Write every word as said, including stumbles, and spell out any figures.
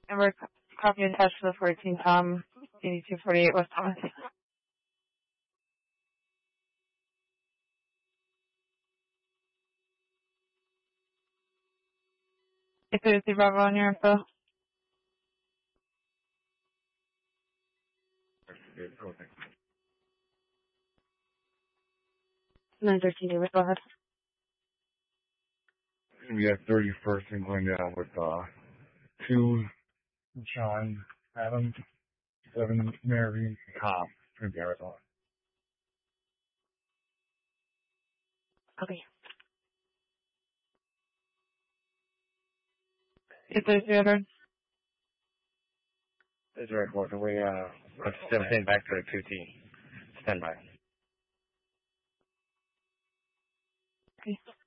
And we're copy attached to the fourteen Tom, eighty-two forty-eight West Thomas. If there's the Bravo on your info. nine thirteen, David, go ahead. We have thirty-first and going down with uh, two John Adams, seven Mary Cobb from Arizona. Okay. If there's the other. Is there a the way, uh, let's still send back to the two T. Stand by. Okay.